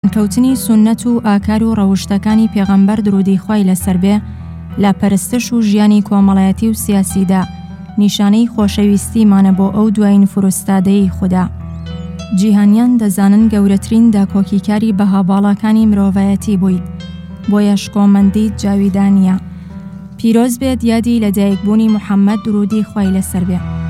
کەوتنی سونەت و ئاکار و ڕەوشتەکانی پێغەمبەر درودی خوای لەسەر بێ لە پەرستش و ژیانی کۆمەڵایەتی و سیاسیدا نیشانەی خۆشەویستیمانە بۆ ئەو دوایین فرستادەی خوددا. جیهانیان دەزانن گەورەترین داکۆکیکاری بەهاباڵەکانی مرۆڤایەتی بوویت، بۆیە شکۆمەندیت جاویدانیە. پیرۆز بێت یادی لەدایکبوونی محەممەد درودی خوای لەسەر بێ.